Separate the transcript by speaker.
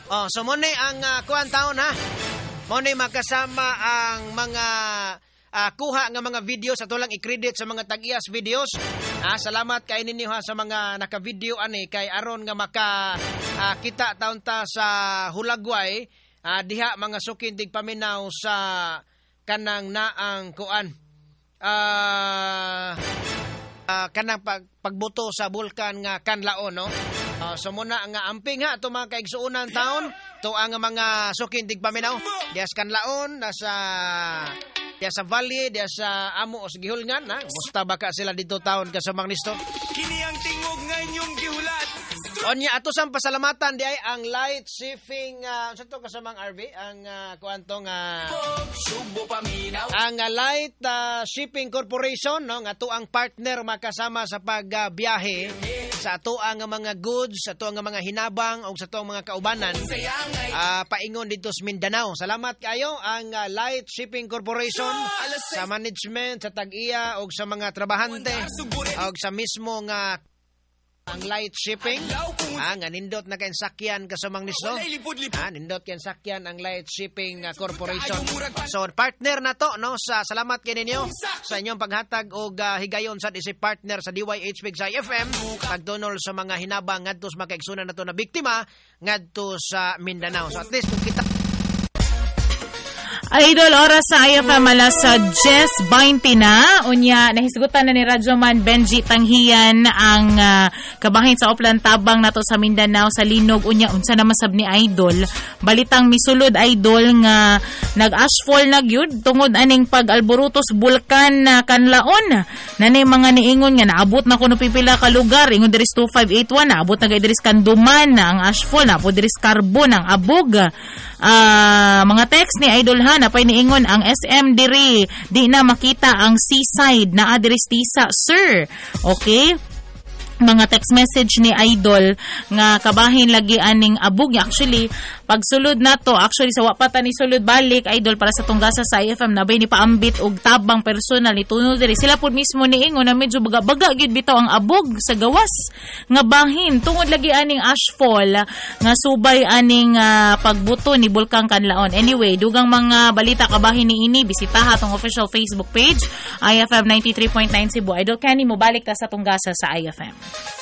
Speaker 1: So mo ni ang kuan taon ha. Mo ni makasama ang mga kuha nga mga video sa tulang i-credit sa mga tag-iyas videos. Salamat kay ninyo ha sa mga naka-video ani kay aron nga maka kita taon ta sa Hulagway diha mga sukindig paminaw sa kanang naang kuan. Kanang pagbuto sa bulkan nga Kanlaon, no? So muna nga amping ha, ito mga kaigsuunan taon, ito ang mga sukindig paminaw. Diya sa Kanlaon, diya sa Valley, diya sa Amo o sa Gihulngan, ha? Musta baka sila dito taon kasamang nisto?
Speaker 2: Kini ang tingog nga inyong gihulat.
Speaker 1: Onya, ato sang pasalamatan di ay ang Light Shipping, sa ito kasamang RV, ang kuantong, ang Light Shipping Corporation, no? Nga ito ang partner makasama sa pagbiyahe sa ito ang mga goods, sa ito ang mga hinabang, o sa ito ang mga kaubanan, paingon dito sa Mindanao. Salamat kayo ang Light Shipping Corporation sa management, sa tag-iya, o sa mga trabahante, o sa mismo nga ang Light Shipping, nga nindot na kayong sakyan kasamang nisto. Nindot kayong sakyan ang Light Shipping Corporation. So, partner na to, no? Salamat kayo ninyo sa inyong paghatag o higayon sa isip partner sa DYH Big Sky FM. Pagtunol sa mga hinabang ngadto sa mga kaigsunan na to na biktima ngadto sa Mindanao. So, at least kung kita
Speaker 3: Idol, oras sa IFM alas sa 10:20 na. Unya, nahisgutan na ni Radyoman Benji Tanghian ang kabahin sa Oplan Tabang nato sa Mindanao sa Linog. Unya, unsa na masab ni Idol. Balitang misulod, Idol, nga nag-ashfall na gyud tungod aning pag-alborutos bulkan na Kanlaon. Nanay mga niingon nga naabot na kuno pipila ka lugar. Ingon diris 2581, naabot na kay diris Kanduman na ang ashfall, naabot diris Carbon ang abog. Mga text ni Idol Han napay niingon ang SM diri di na makita ang seaside na adres tisa sir. Okay, mga text message ni Idol nga kabahin lagi aning abog. Actually pagsulod na to, actually sa wapatan ni sulod balik Idol para sa tunggasa sa IFM nabay ni paambit og tabang personal ni tunod diri sila pud mismo niingon na medyo baga gyud bitaw ang abog sa gawas nga bahin tungod lagi aning ashfall nga subay aning pagbuto ni Bulkang Kanlaon. Anyway, dugang mga balita kabahin ni ini bisitaha tong official Facebook page IFM 93.9 Cebu. Idol Kenny mo balik ta sa tunggasa sa IFM.